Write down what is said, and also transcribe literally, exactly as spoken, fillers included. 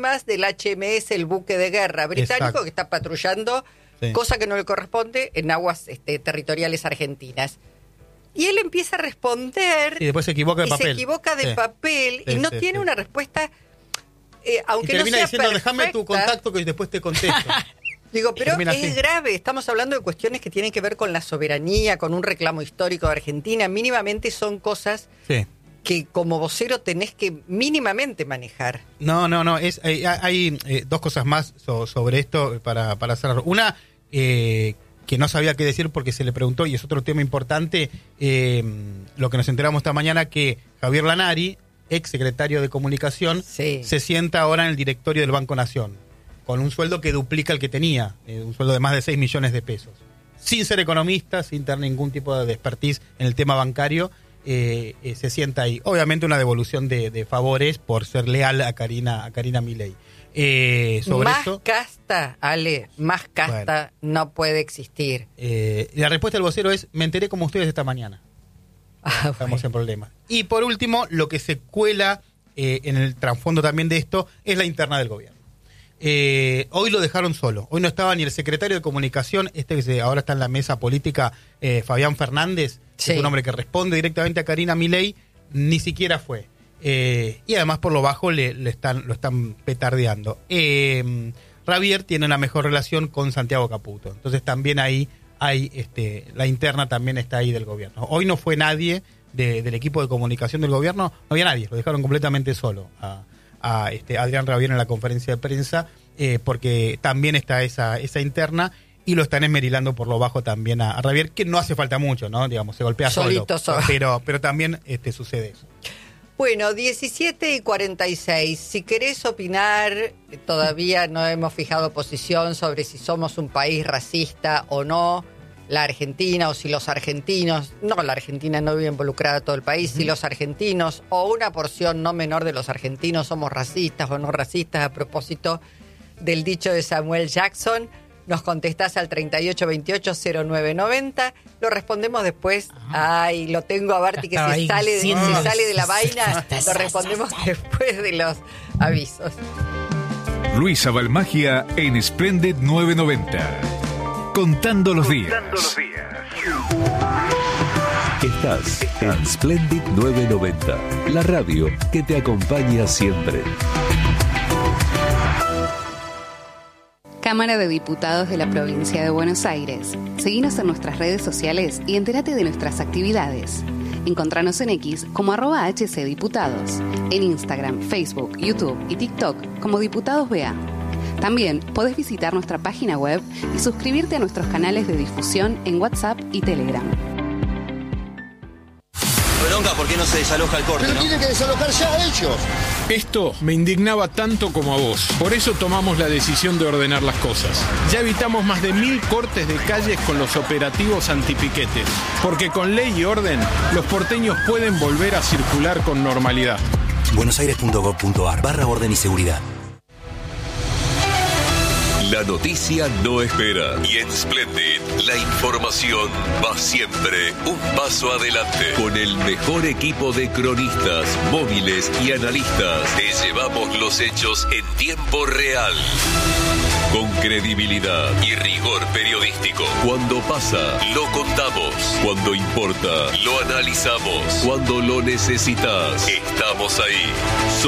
armas del H M S, el buque de guerra británico, exacto, que está patrullando, sí, cosa que no le corresponde en aguas este, territoriales argentinas. Y él empieza a responder y después se equivoca de y papel. se equivoca de sí. papel sí, y no sí, tiene sí. una respuesta, eh, aunque y no sea diciendo, perfecta. Déjame tu contacto que después te contesto. Digo, pero es así. grave, estamos hablando de cuestiones que tienen que ver con la soberanía, con un reclamo histórico de Argentina, mínimamente son cosas sí. que como vocero tenés que mínimamente manejar. No, no, no, es hay, hay eh, dos cosas más so, sobre esto para, para cerrar. Una, eh, que no sabía qué decir porque se le preguntó, y es otro tema importante, eh, lo que nos enteramos esta mañana, que Javier Lanari, ex secretario de Comunicación, sí. se sienta ahora en el directorio del Banco Nación, con un sueldo que duplica el que tenía, eh, un sueldo de más de seis millones de pesos. Sin ser economista, sin tener ningún tipo de expertise en el tema bancario, eh, eh, se sienta ahí. Obviamente una devolución de, de favores por ser leal a Karina, a Karina Milei. Eh, sobre más esto, casta, Ale, más casta bueno, no puede existir. Eh, la respuesta del vocero es, me enteré como ustedes esta mañana. Ah, Estamos bueno. en problemas. Y por último, lo que se cuela eh, en el trasfondo también de esto es la interna del gobierno. Eh, hoy lo dejaron solo. Hoy no estaba ni el secretario de Comunicación, este que se, ahora está en la mesa política, eh, Fabián Fernández, sí. que es un hombre que responde directamente a Karina Milei, ni siquiera fue. Eh, y además por lo bajo le, le están, lo están petardeando. Eh, Javier tiene una mejor relación con Santiago Caputo. Entonces también ahí hay, este, la interna también está ahí del gobierno. Hoy no fue nadie de, del equipo de comunicación del gobierno, no había nadie, lo dejaron completamente solo a, a este, Adrián Rabier en la conferencia de prensa, eh, porque también está esa, esa interna. Y lo están esmerilando por lo bajo también a, a Rabier, que no hace falta mucho, ¿no? Digamos, se golpea Solito solo. solo. Pero, pero también este, sucede eso. Bueno, diecisiete y cuarenta y seis. Si querés opinar, todavía no hemos fijado posición sobre si somos un país racista o no, la Argentina, o si los argentinos, no, la Argentina no vive involucrada todo el país, uh-huh. si los argentinos, o una porción no menor de los argentinos, somos racistas o no racistas, a propósito del dicho de Samuel Jackson. Nos contestás al treinta y ocho veintiocho cero nueve noventa, lo respondemos después. Ajá. Ay, lo tengo a Barty que se sale, de, se sale de la vaina, lo respondemos después de los avisos. Luisa Balmagia en Splendid novecientos noventa. Contando los días. Contando los días. Estás en Splendid novecientos noventa, la radio que te acompaña siempre. Cámara de Diputados de la Provincia de Buenos Aires. Seguinos en nuestras redes sociales y entérate de nuestras actividades. Encontranos en X como arroba hcdiputados, en Instagram, Facebook, YouTube y TikTok como Diputados B A. También podés visitar nuestra página web y suscribirte a nuestros canales de difusión en WhatsApp y Telegram. Bronca, ¿por qué no se desaloja el corte? Pero ¿no? tiene que desalojar ya ellos. Esto me indignaba tanto como a vos. Por eso tomamos la decisión de ordenar las cosas. Ya evitamos más de mil cortes de calles con los operativos antipiquetes. Porque con ley y orden, los porteños pueden volver a circular con normalidad. buenosaires punto gov punto ar barra orden y seguridad. La noticia no espera. Y en Splendid, la información va siempre un paso adelante. Con el mejor equipo de cronistas, móviles y analistas, te llevamos los hechos en tiempo real. Con credibilidad y rigor periodístico. Cuando pasa, lo contamos. Cuando importa, lo analizamos. Cuando lo necesitas, estamos ahí.